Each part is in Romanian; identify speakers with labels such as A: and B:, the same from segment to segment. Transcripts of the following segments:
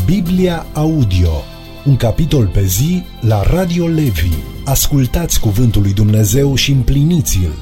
A: Biblia Audio, un capitol pe zi la Radio Levi. Ascultați cuvântul lui Dumnezeu și împliniți-l.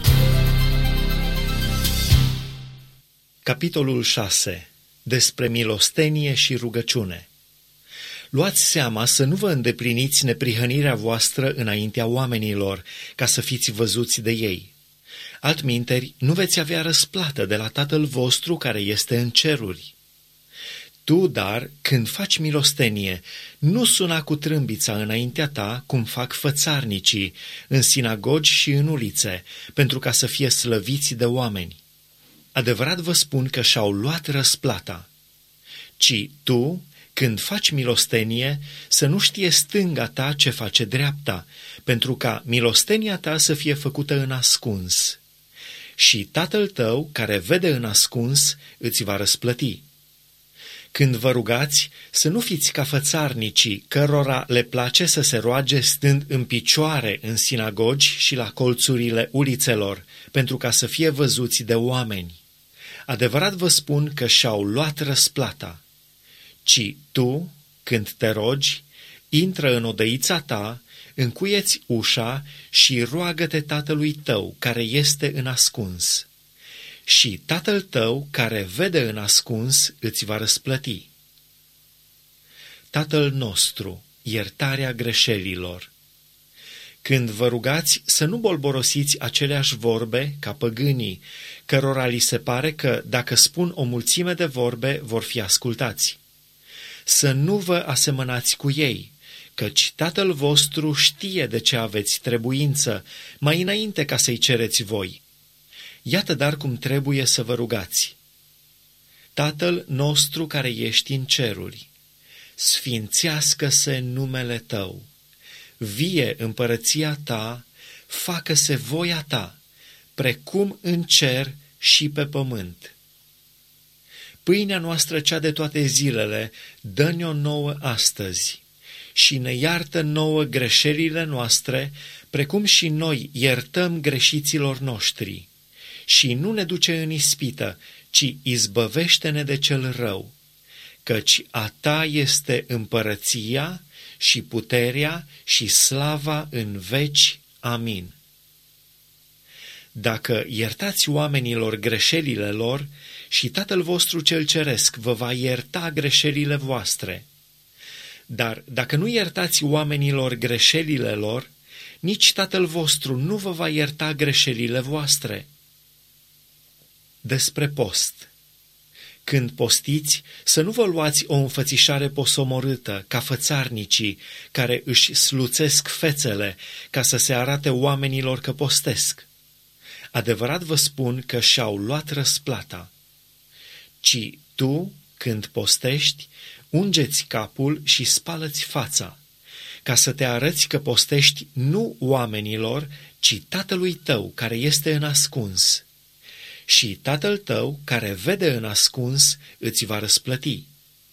B: Capitolul 6. Despre milostenie și rugăciune. Luați seama să nu vă îndepliniți neprihănirea voastră înaintea oamenilor, ca să fiți văzuți de ei. Altminteri, nu veți avea răsplată de la Tatăl vostru care este în ceruri. Tu, dar, când faci milostenie, nu suna cu trâmbița înaintea ta, cum fac fățarnicii, în sinagogi și în ulițe, pentru ca să fie slăviți de oameni. Adevărat vă spun că și-au luat răsplata. Ci tu, când faci milostenie, să nu știe stânga ta ce face dreapta, pentru ca milostenia ta să fie făcută în ascuns. Și Tatăl tău, care vede în ascuns, îți va răsplăti. Când vă rugați, să nu fiți ca fățarnicii, cărora le place să se roage stând în picioare în sinagogi și la colțurile ulițelor, pentru ca să fie văzuți de oameni. Adevărat vă spun că și-au luat răsplata. Ci tu, când te rogi, intră în odăița ta, încuie-ți ușa și roagă-te Tatălui tău, care este în ascuns. Și Tatăl tău, care vede în ascuns, îți va răsplăti. Tatăl nostru, iertarea greșelilor. Când vă rugați, să nu bolborosiți aceleași vorbe ca păgânii, cărora li se pare că, dacă spun o mulțime de vorbe, vor fi ascultați. Să nu vă asemănați cu ei, căci Tatăl vostru știe de ce aveți trebuință, mai înainte ca să-i cereți voi. Iată dar cum trebuie să vă rugați. Tatăl nostru care ești în ceruri, sfințească-se numele tău, vie împărăția ta, facă-se voia ta, precum în cer și pe pământ. Pâinea noastră cea de toate zilele, dă-ne-o nouă astăzi și ne iartă nouă greșelile noastre, precum și noi iertăm greșiților noștri. Și nu ne duce în ispită, ci izbăvește-ne de cel rău, căci a ta este împărăția și puterea și slava în veci. Amin. Dacă iertați oamenilor greșelile lor, și Tatăl vostru cel ceresc vă va ierta greșelile voastre. Dar dacă nu iertați oamenilor greșelile lor, nici Tatăl vostru nu vă va ierta greșelile voastre. Despre post. Când postiți, să nu vă luați o înfățișare posomorâtă, ca fățarnicii, care își sluțesc fețele, ca să se arate oamenilor că postesc. Adevărat vă spun că și-au luat răsplata. Ci tu, când postești, ungeți capul și spală-ți fața, ca să te arăți că postești nu oamenilor, ci Tatălui tău care este în ascuns. Și Tatăl tău, care vede în ascuns, îți va răsplăti.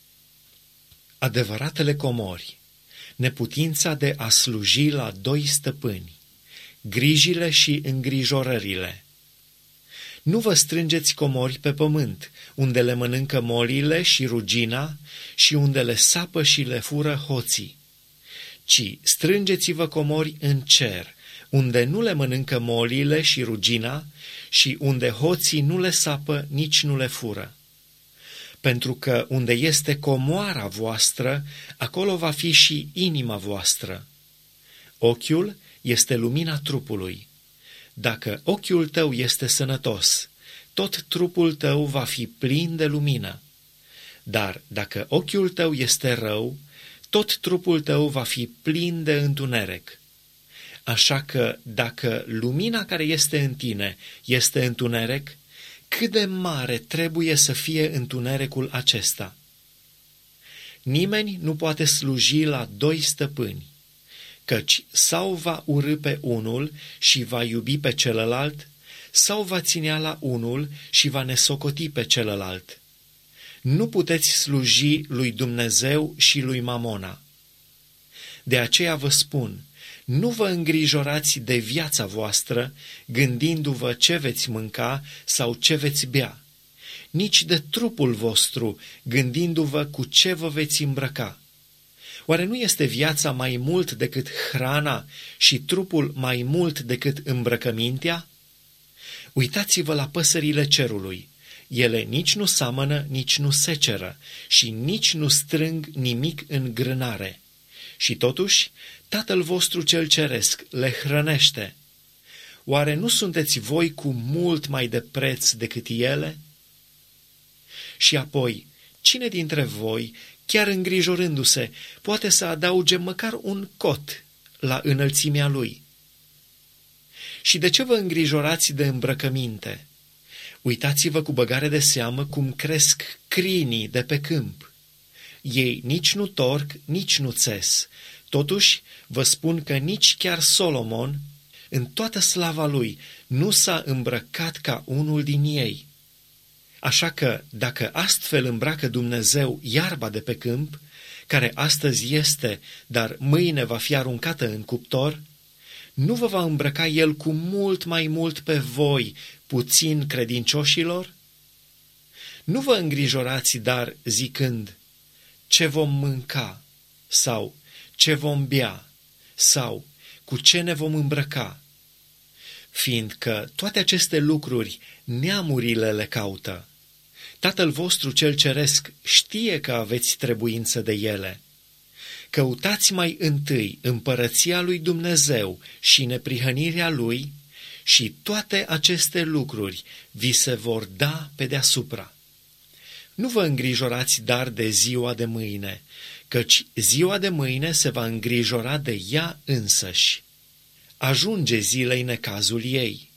B: Adevăratele comori, neputința de a sluji la doi stăpâni, grijile și îngrijorările. Nu vă strângeți comori pe pământ, unde le mănâncă molile și rugina și unde le sapă și le fură hoții, ci strângeți-vă comori în cer, unde nu le mănâncă molile și rugina și unde hoții nu le sapă, nici nu le fură. Pentru că unde este comoara voastră, acolo va fi și inima voastră. Ochiul este lumina trupului. Dacă ochiul tău este sănătos, tot trupul tău va fi plin de lumină. Dar dacă ochiul tău este rău, tot trupul tău va fi plin de întuneric. Așa că dacă lumina care este în tine este întuneric, cât de mare trebuie să fie întunericul acesta? Nimeni nu poate sluji la doi stăpâni, căci sau va urî pe unul și va iubi pe celălalt, sau va ținea la unul și va nesocoti pe celălalt. Nu puteți sluji lui Dumnezeu și lui Mamona. De aceea vă spun, nu vă îngrijorați de viața voastră, gândindu-vă ce veți mânca sau ce veți bea, nici de trupul vostru, gândindu-vă cu ce vă veți îmbrăca. Oare nu este viața mai mult decât hrana și trupul mai mult decât îmbrăcămintea? Uitați-vă la păsările cerului. Ele nici nu seamănă, nici nu seceră și nici nu strâng nimic în grânare. Și totuși, Tatăl vostru cel ceresc le hrănește. Oare nu sunteți voi cu mult mai de preț decât ele? Și apoi, cine dintre voi, chiar îngrijorându-se, poate să adauge măcar un cot la înălțimea lui? Și de ce vă îngrijorați de îmbrăcăminte? Uitați-vă cu băgare de seamă cum cresc crinii de pe câmp. Ei nici nu torc, nici nu țes. Totuși, vă spun că nici chiar Solomon, în toată slava lui, nu s-a îmbrăcat ca unul din ei. Așa că, dacă astfel îmbracă Dumnezeu iarba de pe câmp, care astăzi este, dar mâine va fi aruncată în cuptor, nu vă va îmbrăca El cu mult mai mult pe voi, puțin credincioșilor? Nu vă îngrijorați, dar zicând, ce vom mânca, sau ce vom bea, sau cu ce ne vom îmbrăca, fiindcă toate aceste lucruri neamurile le caută. Tatăl vostru cel ceresc știe că aveți trebuință de ele. Căutați mai întâi împărăția lui Dumnezeu și neprihănirea lui și toate aceste lucruri vi se vor da pe deasupra. Nu vă îngrijorați dar de ziua de mâine, căci ziua de mâine se va îngrijora de ea însăși. Ajunge zilei necazul ei.